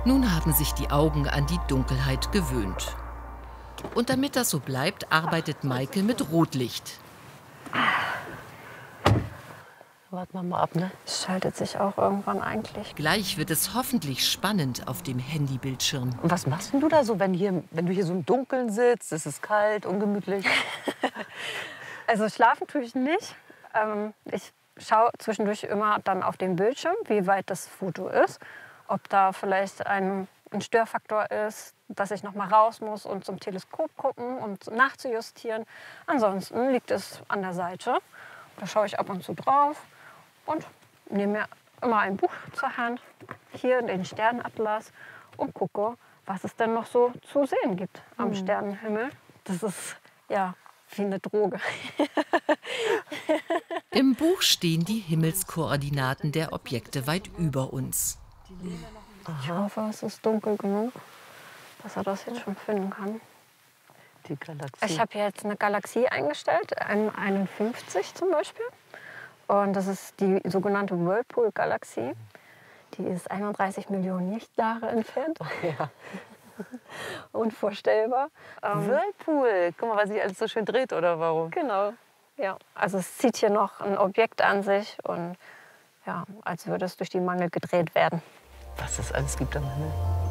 Nun haben sich die Augen an die Dunkelheit gewöhnt. Und damit das so bleibt, arbeitet Maike mit Rotlicht. Warten wir mal ab, ne? Es schaltet sich auch irgendwann eigentlich. Gleich wird es hoffentlich spannend auf dem Handybildschirm. Und was machst denn du da so, wenn du hier so im Dunkeln sitzt? Es ist kalt, ungemütlich. Also schlafen tue ich nicht. Ich schaue zwischendurch immer dann auf den Bildschirm, wie weit das Foto ist. Ob da vielleicht ein Störfaktor ist, dass ich noch mal raus muss und zum Teleskop gucken und nachzujustieren. Ansonsten liegt es an der Seite. Da schaue ich ab und zu drauf und nehme mir immer ein Buch zur Hand, hier den Sternenatlas, und gucke, was es denn noch so zu sehen gibt am Sternenhimmel. Das ist ja wie eine Droge. Im Buch stehen die Himmelskoordinaten der Objekte weit über uns. Ich hoffe, es ist dunkel genug, dass er das jetzt schon finden kann. Die Galaxie. Ich habe jetzt eine Galaxie eingestellt, eine 51 zum Beispiel. Und das ist die sogenannte Whirlpool-Galaxie. Die ist 31 Millionen Lichtjahre entfernt. Ja. Unvorstellbar. Whirlpool. Guck mal, weil sich alles so schön dreht, oder warum? Genau. Ja. Also es zieht hier noch ein Objekt an sich und ja, als würde es durch die Mangel gedreht werden. Was es alles gibt am Himmel.